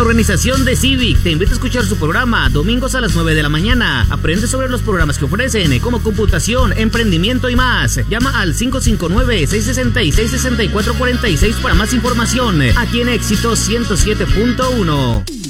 La organización de Civic te invita a escuchar su programa domingos a las 9 de la mañana. Aprende sobre los programas que ofrecen, como computación, emprendimiento y más. Llama al 559-666-6446 para más información. Aquí en Éxito 107.1.